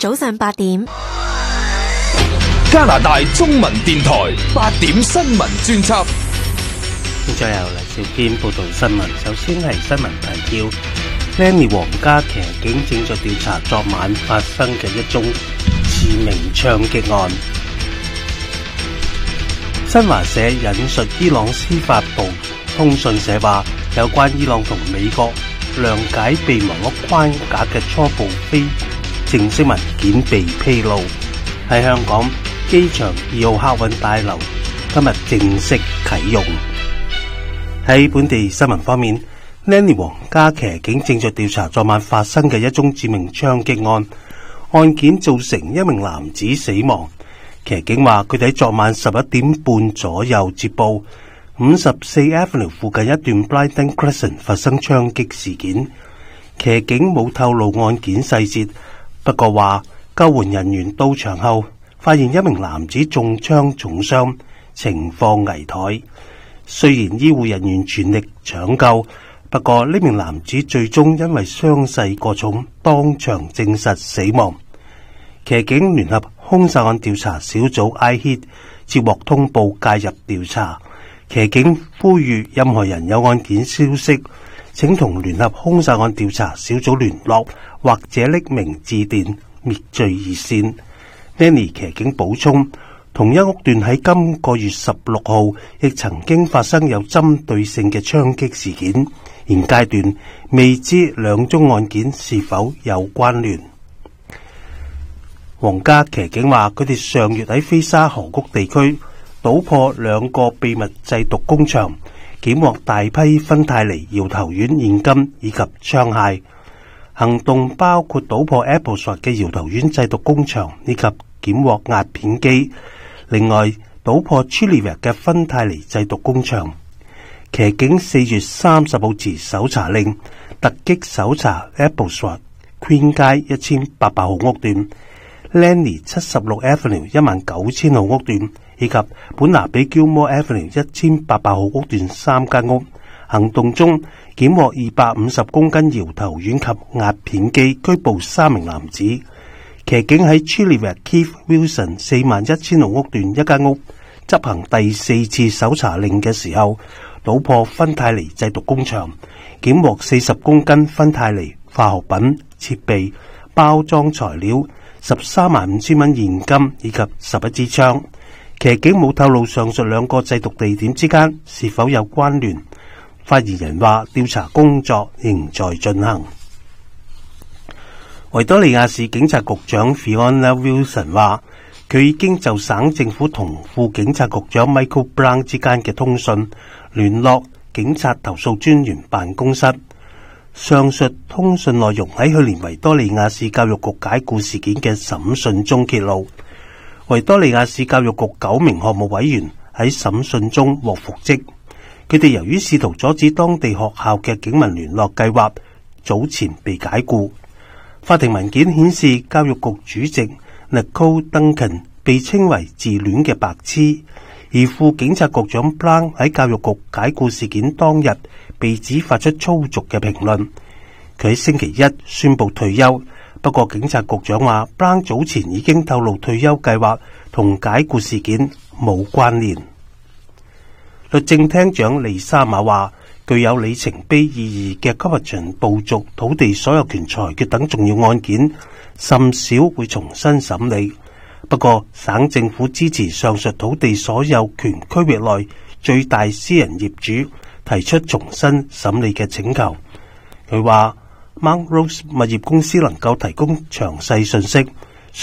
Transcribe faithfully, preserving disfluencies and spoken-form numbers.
早上八點， 加拿大中文電台八點新聞專輯。 現在由黎兆堅報道新聞。首先係新聞提要 ：Lenny 皇家騎警正在調查昨晚發生嘅一宗致命槍擊案。新華社引述伊朗司法部通訊社話，有關伊朗同美國諒解備忘錄框架嘅初步非正式文件被披露。喺香港機場二號客運大樓今日正式啟用。喺本地新聞方面， Lenny 皇家騎警正在調查昨晚發生嘅一宗致命槍擊案，案件造成一名男子死亡。騎警話佢哋喺昨晚十一點半左右接報，五十四 Avenue 附近一段 Blyden Crescent 發生槍擊事件。騎警冇透露案件細節，不過話救援人員到場後發現一名男子中槍重傷，情況危殆。雖然醫護人員全力搶救，不過呢名男子最終因為傷勢過重，當場證實死亡。騎警聯合兇殺案調查小組 I H I T 接獲通報介入調查。騎警呼籲任何人有案件消息，請同聯合兇殺案調查小組聯絡，或者匿名致電滅罪熱線。Lenny 騎警補充，同一屋段喺今個月十六號亦曾經發生有針對性嘅槍擊事件，現階段未知兩宗案件是否有關聯。皇家騎警話，佢哋上月喺菲沙河谷地區搗破兩個秘密製毒工場，檢獲大批芬太尼搖頭丸現金以及槍械。行動包括搗破 Appleshot 嘅搖頭丸製毒工場以及檢獲壓片機，另外搗破 Chilliwack 嘅芬太尼製毒工場。騎警四月三十號持搜查令突擊搜查 Appleshot Queen 街一千八百號屋段、Lenny 七十六 Avenue 一萬九千號屋段以及本拿比 Gilmore Avenue 一千八百號屋段三間屋。行動中檢獲二百五十公斤搖頭丸及壓片機，拘捕三名男子。騎警喺 Chilliwack Keith Wilson 四萬一千號屋段一間屋執行第四次搜查令嘅時候，搗破芬太尼製毒工場，檢獲四十公斤芬太尼化學品、設備、包裝材料、十三萬五千蚊現金以及十一支槍。騎警冇透露上述兩個製毒地點之間是否有關聯。發言人話調查工作仍在進行。維多利亞市警察局長 Fiona Wilson 話，佢已經就省政府同副警察局長 Michael Brown 之間嘅通訊聯絡警察投訴專員辦公室。上述通訊內容喺去年維多利亞市教育局解僱事件嘅審訊中揭露。維多利亞市教育局九名項目委員喺審訊中獲復職，佢哋由於試圖阻止當地學校嘅警民聯絡計劃，早前被解僱。法庭文件顯示，教育局主席 Nicole Duncan 被稱為自戀嘅白痴，而副警察局長 Brown 喺教育局解僱事件當日被指發出粗俗嘅評論。佢喺星期一宣布退休，不過警察局長話 Brown 早前已經透露退休計劃同解僱事件冇關聯。律政廳長利沙馬話，具有里程碑意義嘅 Cowichan 部族土地所有權裁決等重要案件甚少會重新審理，不過省政府支持上述土地所有權區域內最大私人業主提出重新審理嘅請求。佢話 Mount Rose 物業公司能夠提供詳細信息，